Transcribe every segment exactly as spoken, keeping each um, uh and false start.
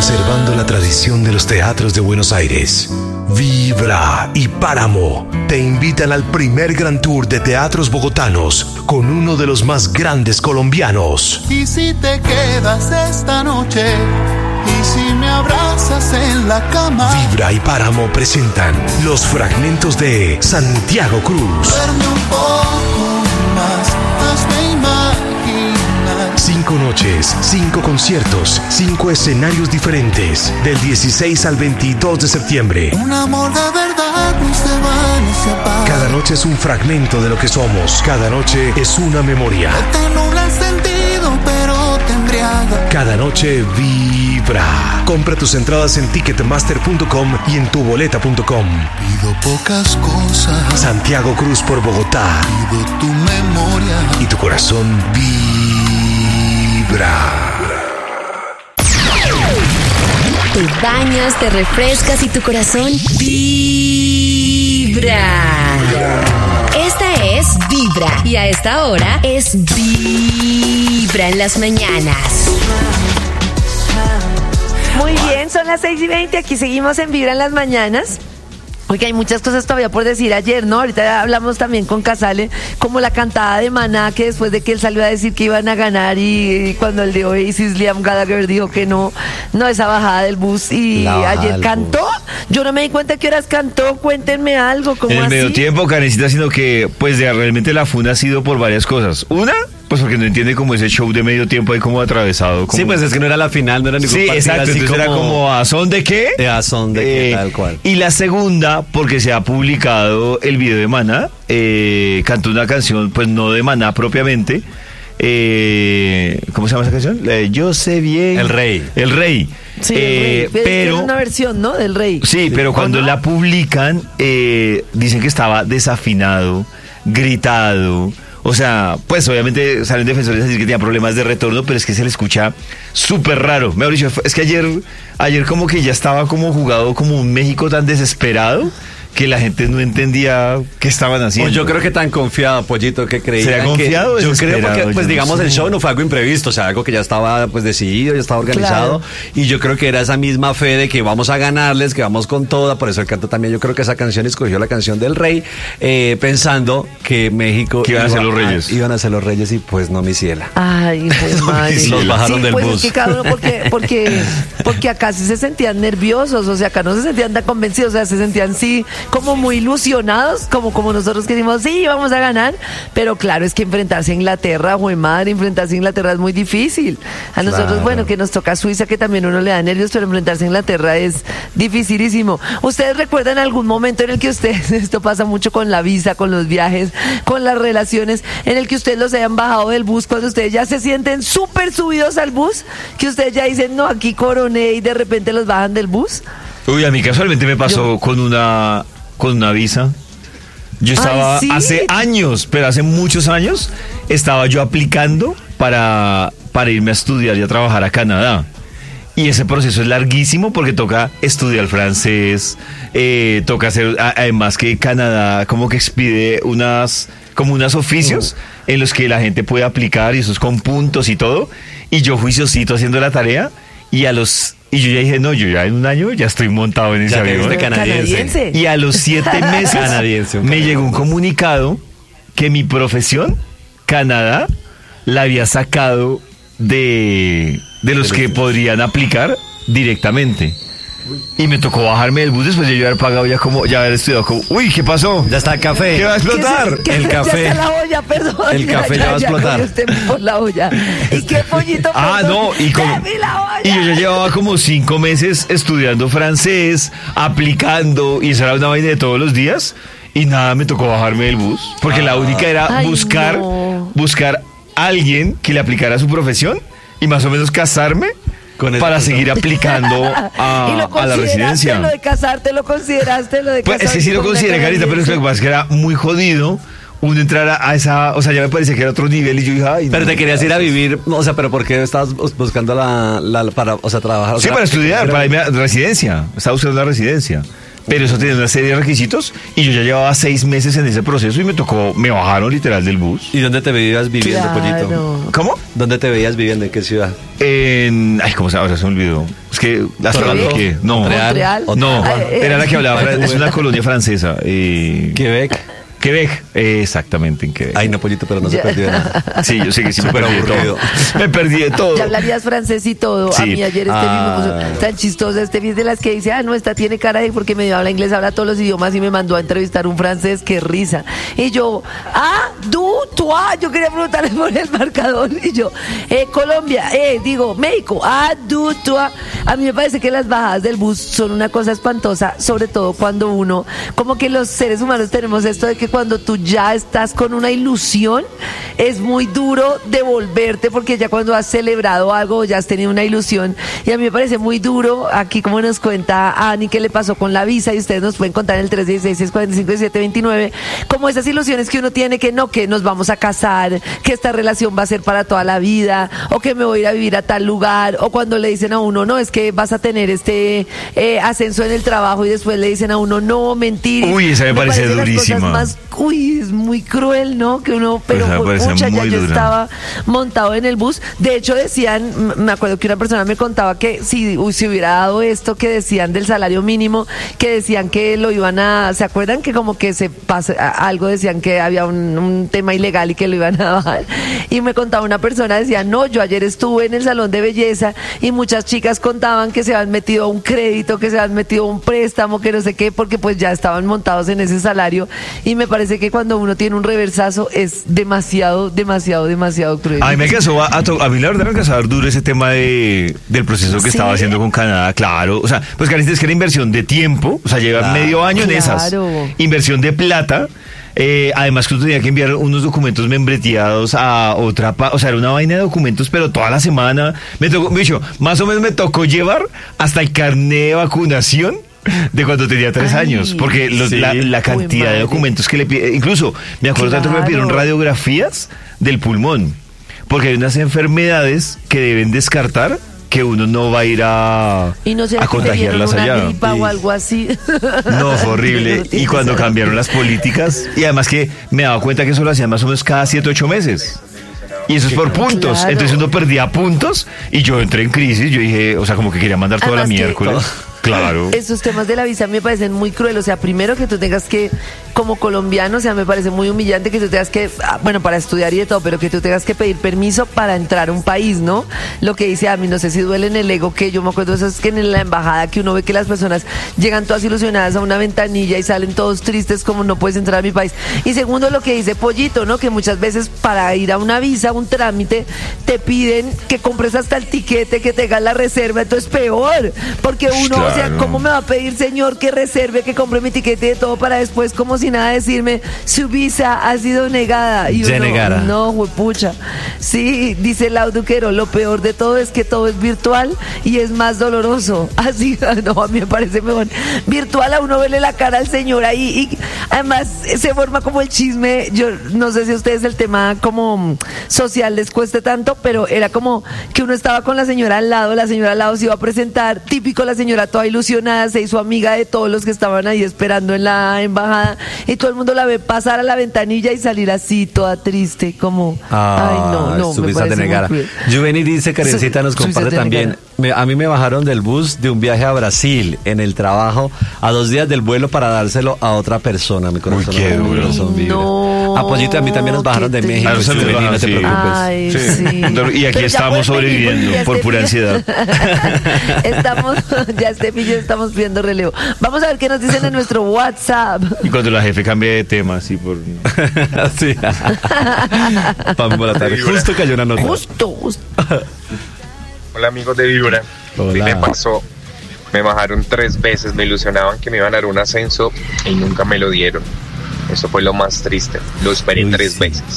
Conservando la tradición de los teatros de Buenos Aires, Vibra y Páramo te invitan al primer Gran Tour de teatros bogotanos con uno de los más grandes colombianos. Y si te quedas esta noche, y si me abrazas en la cama. Vibra y Páramo presentan los fragmentos de Santiago Cruz. Duerme un poco más, hazme imaginar. Cinco noches, cinco conciertos, cinco escenarios diferentes, del dieciséis al veintidós de septiembre. Un amor de verdad no se va ni se apaga. Cada noche es un fragmento de lo que somos. Cada noche es una memoria. No te nubla el sentido, pero te embriaga. Cada noche vibra. Compra tus entradas en ticketmaster punto com y en tuboleta punto com. Pido pocas cosas. Santiago Cruz por Bogotá. Pido tu memoria. Y tu corazón vibra. Te bañas, te refrescas y tu corazón vibra. Esta es Vibra y a esta hora es Vibra en las mañanas. Muy bien, son las seis y veinte, aquí seguimos en Vibra en las mañanas. Oiga, hay muchas cosas todavía por decir ayer, ¿no? Ahorita hablamos también con Casale, como la cantada de Maná, que después de que él salió a decir que iban a ganar y, y cuando el de Oasis, Liam Gallagher, dijo que no, no, esa bajada del bus y ayer cantó. Yo no me di cuenta que horas cantó, cuéntenme algo, ¿cómo En el así? medio tiempo, Karencita, sino que pues de, realmente la funa ha sido por varias cosas. Una, pues porque no entiende como ese show de medio tiempo ahí como atravesado. Como... Sí, pues es que no era la final, no era ningún Sí, partido exacto, así entonces como... era como ¿a son de qué? Eh, ¿A son de qué? Eh, Tal cual. Y la segunda, porque se ha publicado el video de Maná, eh, cantó una canción, pues no de Maná propiamente, eh, ¿cómo se llama esa canción? Eh, yo sé bien... El Rey. El Rey. Sí, Eh, el Rey. pero... Es una versión, ¿no? Del Rey. Sí, pero cuando la publican, eh, dicen que estaba desafinado, gritado. O sea, pues obviamente salen defensores a decir que tenía problemas de retorno, pero es que se le escucha súper raro. Mejor dicho, es que ayer, ayer como que ya estaba como jugado como un México tan desesperado que la gente no entendía qué estaban haciendo. Pues yo creo que tan confiado, Pollito, que creía. ¿Será confiado o Yo creo desesperado? porque, pues Yo digamos, no sé. el show no fue algo imprevisto, o sea, algo que ya estaba pues decidido, ya estaba organizado. Claro. Y yo creo que era esa misma fe de que vamos a ganarles, que vamos con toda. Por eso el canto también, yo creo que esa canción escogió la canción del Rey, eh, pensando que México Que iban a ser los reyes. Iban a ser los reyes y pues no, mi ciela. Ay, hijo de madre. Los bajaron Sí, del pues bus. Es que cada uno porque, porque, porque acá sí se sentían nerviosos, o sea, acá no se sentían tan convencidos, o sea, se sentían sí como muy ilusionados, como, como nosotros que decimos, sí, vamos a ganar, pero claro, es que enfrentarse a Inglaterra, jue madre, enfrentarse a Inglaterra es muy difícil. A nosotros, Claro. bueno, que nos toca Suiza, que también uno le da nervios, pero enfrentarse a Inglaterra es dificilísimo. ¿Ustedes recuerdan algún momento en el que ustedes, esto pasa mucho con la visa, con los viajes, con las relaciones, en el que ustedes los hayan bajado del bus, cuando ustedes ya se sienten súper subidos al bus, que ustedes ya dicen, no, aquí coroné, y de repente los bajan del bus? Uy, a mí casualmente me pasó con una con una visa. Yo estaba Ay, ¿sí? hace años, pero hace muchos años, estaba yo aplicando para, para irme a estudiar y a trabajar a Canadá. Y ese proceso es larguísimo porque toca estudiar francés, eh, toca hacer, a- además que Canadá como que expide unas, como unos oficios en los que la gente puede aplicar y eso es con puntos y todo. Y yo juiciosito haciendo la tarea y a los, y yo ya dije, no, yo ya en un año ya estoy montado en ese Ya te avión. viste canadiense. Canadiense. Y a los siete meses Canadiense, un me canadiense. llegó un comunicado que mi profesión, Canadá, la había sacado de, de los que podrían aplicar directamente. Y me tocó bajarme del bus después de yo haber pagado ya como, ya haber estudiado como, uy, ¿qué pasó? Ya está el café. ¿Qué va a explotar? Que se- que El se- café. Ya está la olla, perdón. El café ya va a explotar. cogió usted por la olla. ¿Y qué pollito? Ah, perdón? no, y, con- ¡Deme la olla! y yo ya llevaba como cinco meses estudiando francés, aplicando, y eso era una vaina de todos los días, y nada, me tocó bajarme del bus, porque la única era Ay, buscar, no. buscar a alguien que le aplicara a su profesión, y más o menos casarme, Con ese para profesor. seguir aplicando ¿Y a, lo a la consideraste, residencia. lo de casarte, lo consideraste, lo de Pues casarte? es que sí lo con una consideré, Carita, pero es que lo que canadiense? pasa es que era muy jodido uno entrar a, a esa, o sea, ya me parecía que era otro nivel, y yo dije, ay, Pero no. te querías ir a vivir, o sea, pero ¿por qué estabas bus- buscando la, la para, o sea, trabajar? O Sí, sea, para estudiar, era- para irme a residencia. Estaba buscando la residencia. pero eso tenía una serie de requisitos y yo ya llevaba seis meses en ese proceso y me tocó, me bajaron literal del bus. ¿Y dónde te veías viviendo, Claro. Pollito? ¿Cómo? ¿Dónde te veías viviendo? ¿En qué ciudad? En, ay, ¿cómo se llama? Ahora se me olvidó. Es que la ¿Quebec? hablando de qué? No, Montreal. no, Ay, eh, era la que hablaba, fran- es una colonia francesa. Eh, Quebec. Quebec, eh, exactamente en Quebec. Ay, no, Pollito, pero no se Ya. perdió de nada. Sí, yo sé que sí me Súper perdí de aburrido. todo. Me perdí de todo. Ya hablarías francés y todo. Sí. A mí ayer este Ah. mismo puso tan chistosa este video de las que dice, ah, no, esta tiene cara de porque medio habla inglés, habla todos los idiomas y me mandó a entrevistar un francés, qué risa. Y yo, ah, du, toi, yo quería preguntarle por el marcador. Y yo, eh, Colombia, eh, digo, México, ah, du, toi. A mí me parece que las bajadas del bus son una cosa espantosa, sobre todo cuando uno, como que los seres humanos tenemos esto de que cuando tú ya estás con una ilusión, es muy duro devolverte porque ya cuando has celebrado algo ya has tenido una ilusión. Y a mí me parece muy duro, aquí como nos cuenta Ani, que le pasó con la visa, y ustedes nos pueden contar en el tres dieciséis, seis cuarenta y cinco, diecisiete veintinueve, como esas ilusiones que uno tiene que no, que nos vamos a casar, que esta relación va a ser para toda la vida, o que me voy a ir a vivir a tal lugar, o cuando le dicen a uno, no, es que vas a tener este eh, ascenso en el trabajo y después le dicen a uno, no, mentir. Uy, esa me parece las cosas durísima. más, uy, es muy cruel, ¿no? Que uno, pero Esa me parece pucha, ya muy yo dura. estaba montado en el bus. De hecho, decían, m- me acuerdo que una persona me contaba que si uy, se hubiera dado esto que decían del salario mínimo, que decían que lo iban a, ¿se acuerdan? Que como que se pasa a- algo, decían que había un, un tema ilegal y que lo iban a bajar. Y me contaba una persona, decía, no, yo ayer estuve en el salón de belleza y muchas chicas contaban que se habían metido a un crédito, que se habían metido a un préstamo, que no sé qué, porque pues ya estaban montados en ese salario. Y me parece que cuando uno tiene un reversazo es demasiado, demasiado, demasiado cruel. A mí me casó, a, a, to- a mí la verdad me casó a dar duro ese tema de, del proceso que ¿Sí? estaba haciendo con Canadá, claro. O sea, pues Carita, es que era inversión de tiempo, o sea, lleva Claro. medio año en esas. Claro. Inversión de plata. Eh, además que uno tenía que enviar unos documentos membreteados a otra, pa- o sea, era una vaina de documentos, pero toda la semana me tocó, me dicho, más o menos me tocó llevar hasta el carnet de vacunación de cuando tenía tres Ay, años, porque los- sí. la, la Uy, cantidad de madre. documentos que le piden, incluso me acuerdo tanto que me pidieron Claro. radiografías del pulmón, porque hay unas enfermedades que deben descartar que uno no va a ir a, Y no sé a si te dieron contagiarlas una allá. gripa o algo así. No, fue horrible. No tiene Y cuando que ser. cambiaron las políticas, y además que me daba cuenta que eso lo hacían más o menos cada siete, ocho meses. Y eso es por puntos. Claro. Entonces uno perdía puntos y yo entré en crisis. Yo dije, o sea, como que quería mandar toda la Además que- miércoles. Claro. Esos temas de la visa me parecen muy crueles. O sea, primero que tú tengas que, como colombiano, o sea, me parece muy humillante que tú tengas que, ah, bueno, para estudiar y de todo, pero que tú tengas que pedir permiso para entrar a un país, ¿no? Lo que dice a mí, no sé si duele en el ego, que yo me acuerdo, eso es que en la embajada que uno ve que las personas llegan todas ilusionadas a una ventanilla y salen todos tristes como no puedes entrar a mi país. Y segundo, lo que dice Pollito, ¿no? Que muchas veces para ir a una visa, un trámite, te piden que compres hasta el tiquete, que tengas la reserva, entonces peor, porque uno, o sea, Claro. ¿cómo me va a pedir, señor, que reserve, que compre mi tiquete y de todo para después, como si nada, decirme, su visa ha sido negada? Y uno, Denegada. no, huepucha. Sí, dice Lau Duquero, lo peor de todo es que todo es virtual y es más doloroso. Así, no, a mí me parece mejor. Virtual a uno verle la cara al señor ahí y además se forma como el chisme. Yo no sé si a ustedes el tema como social les cueste tanto, pero era como que uno estaba con la señora al lado, la señora al lado se iba a presentar, típico la señora toda ilusionada, se hizo amiga de todos los que estaban ahí esperando en la embajada y todo el mundo la ve pasar a la ventanilla y salir así toda triste, como ay no, no, su me visa parece muy denegada. cruel. Juveni dice, Karencita nos Su- su visa comparte también, denegada. me- a mí me bajaron del bus de un viaje a Brasil en el trabajo a dos días del vuelo para dárselo a otra persona. Mi corazón, Uy, qué mi duro. corazón vibra. No, A Pollito y a mí también nos bajaron qué de México. triste. Juveni, no te Sí. preocupes. Ay, Sí. sí. Y aquí Pero ya estamos pueden venir, sobreviviendo porque ya por este pura fin- ansiedad. estamos, ya este fin ya estamos pidiendo relevo. Vamos a ver qué nos dicen en nuestro WhatsApp. Y cuando la jefe cambia de tema, así por... Sí. Vamos por la tarde. Justo cayó una nota. Justo, justo. Hola amigos de Vibra. Hola. Sí me pasó. Me bajaron tres veces, me ilusionaban que me iban a dar un ascenso y nunca me lo dieron. Eso fue lo más triste. Lo esperé Uy, tres sí. veces.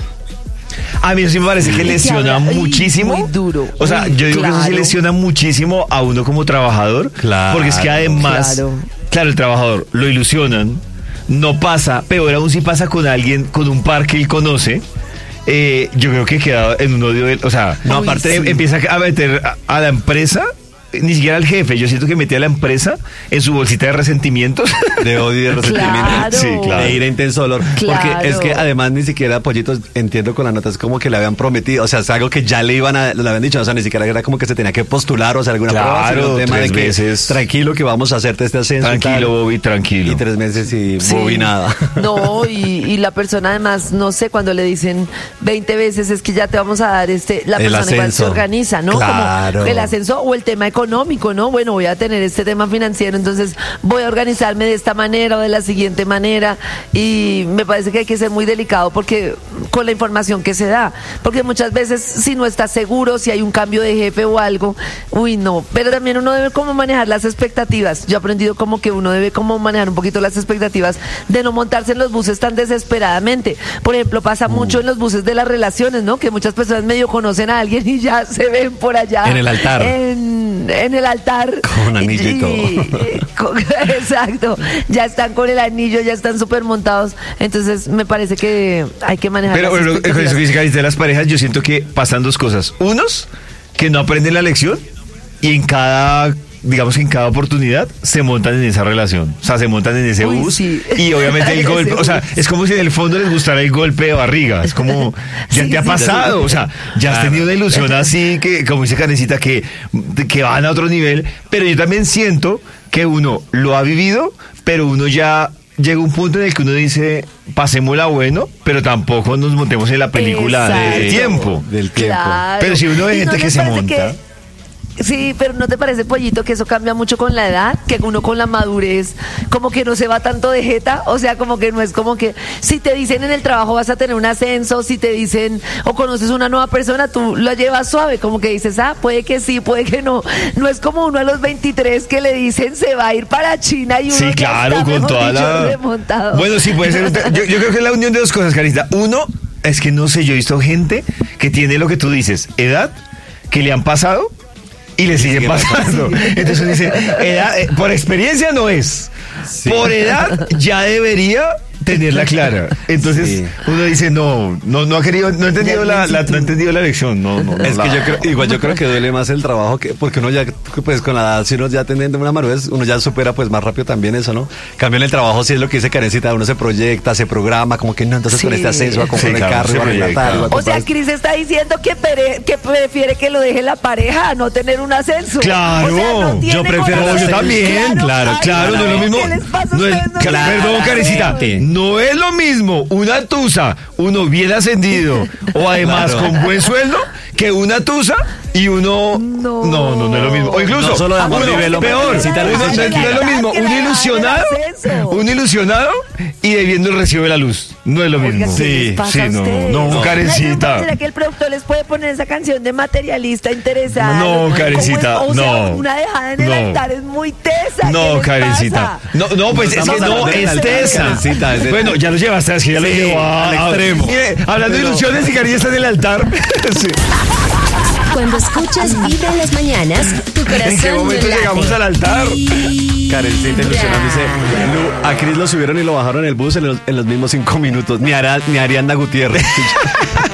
A mí eso sí me parece que Que lesiona habla- ay, muchísimo. muy duro. O sea, Uy, yo digo que eso sí claro. lesiona muchísimo a uno como trabajador. Claro, Porque es que además, claro. claro, el trabajador lo ilusionan, no pasa, peor aún si pasa con alguien, con un par que él conoce. Eh, yo creo que queda en un odio, de- o sea, no, Uy, aparte sí. de- empieza a meter a, a la empresa ni siquiera al jefe, yo siento que metí a la empresa en su bolsita de resentimientos. De odio y de resentimiento. Claro. Sí, claro. De ira intenso dolor. Claro. Porque es que además ni siquiera Pollitos, entiendo con la nota, es como que le habían prometido, o sea, es algo que ya le iban a, le habían dicho, o sea, ni siquiera era como que se tenía que postular, o sea, alguna Claro, prueba, sino un tema tres de que meses. tranquilo que vamos a hacerte este ascenso. y Tranquilo, tal. Bobby, tranquilo. Y tres meses y Sí. Bobby nada. No, y, y la persona además, no sé, cuando le dicen veinte veces es que ya te vamos a dar este, la El persona igual se ascenso. organiza, ¿no? Claro. Como el ascenso o el tema económico, ¿no? Bueno, voy a tener este tema financiero, entonces voy a organizarme de esta manera o de la siguiente manera, y me parece que hay que ser muy delicado porque con la información que se da, porque muchas veces si no estás seguro, si hay un cambio de jefe o algo, uy, no, pero también uno debe como manejar las expectativas. Yo he aprendido como que uno debe como manejar un poquito las expectativas de no montarse en los buses tan desesperadamente. Por ejemplo, pasa mucho en los buses de las relaciones, ¿no? Que muchas personas medio conocen a alguien y ya se ven por allá. En el altar. En, en el altar. Con anillo y todo. con- exacto. Ya están con el anillo, ya están súper montados. Entonces, me parece que hay que manejar Pero las bueno, con eso expectativas. que dice Karin de las parejas, yo siento que pasan dos cosas. Unos, que no aprenden la lección y en cada, digamos que en cada oportunidad se montan en esa relación. O sea, se montan en ese Uy, bus sí. y obviamente el Ese golpe, o sea, bus. es como si en el fondo les gustara el golpe de barriga. Es como, ya Sí, te ha sí, pasado, sí. o sea, ya has Claro. tenido una ilusión así que, como dice Karencita, que, que van a otro nivel, pero yo también siento que uno lo ha vivido, pero uno ya llega un punto en el que uno dice, pasémosla bueno, pero tampoco nos montemos en la película del Exacto. tiempo. Del tiempo. Claro. Pero si uno ve ¿Y gente no que les se parece monta. que- Sí, pero ¿no te parece, Pollito, que eso cambia mucho con la edad? Que uno con la madurez como que no se va tanto de jeta, o sea, como que no es como que si te dicen en el trabajo vas a tener un ascenso, si te dicen o conoces una nueva persona, tú la llevas suave, como que dices, ah, puede que sí, puede que no. No es como uno a los veintitrés que le dicen se va a ir para China y uno Sí, ya claro, está, con mejor toda dicho, la... remontado. Bueno, sí, puede ser. un te- Yo, yo creo que es la unión de dos cosas, Carita. Uno, es que no sé, yo he visto gente que tiene lo que tú dices, edad, que le han pasado y le siguen sigue pasando. Entonces uno dice, edad, eh, por experiencia no es. Sí. Por edad ya debería tenerla clara. Entonces Sí. uno dice, no, no, no ha querido, no ha entendido la, la- no ha entendido la lección. No, no, no Es que la- yo creo, igual yo creo que duele más el trabajo que, porque uno ya, pues con la edad, si uno ya teniendo una madurez, uno ya supera pues más rápido también eso, ¿no? Cambio en el trabajo, sí es lo que dice Karencita, uno se proyecta, se programa, como que no, entonces con Sí. este ascenso va a comprar Sí, el claro, carro, se va a arreglar proyecta. tal, va a O comprar sea, Cris está diciendo que, pere- que prefiere que lo deje la pareja a no tener un ascenso. Claro, O sea, no tiene yo prefiero, como- no, yo también, claro, ay, claro, no es lo mismo. ¿qué les pasa a No es- ustedes? No claro, les perdón, pasa Karencita, nada. no es lo mismo una tusa, uno bien ascendido o además Claro. con buen sueldo que una tusa y uno No. no, no, no es lo mismo. O incluso, No solo de amor uno, nivel, hombre, peor, Karencita, uno- lo no, dice no es lo mismo, Que un la hagan el ilusionado, ascenso. un ilusionado y debiendo el recibo de la luz. No es lo Oiga, mismo. ¿qué les pasa sí, a no, ustedes? no, Ay, Karencita. ¿Será que el productor les puede poner esa canción de materialista interesado? No, ¿Cómo es? Karencita, O sea, no. una dejada en el No. altar es muy tesa. No, ¿qué les Karencita. pasa? No, no, pues No es que estamos no, hablando de es la tesa. Karencita, es de- Bueno, ya lo llevaste así, ya lo Sí, llevó a- al extremo. Mire, hablando de Pero- ilusiones y Cariño está en el altar. Sí. Cuando escuchas Vibra en las mañanas, tu corazón ¿En qué momento no late. llegamos al altar? Karencita ilusionada dice, Lu, a Cris lo subieron y lo bajaron en el bus en los, en los mismos cinco minutos, ni, Ara- ni Ariana Gutiérrez.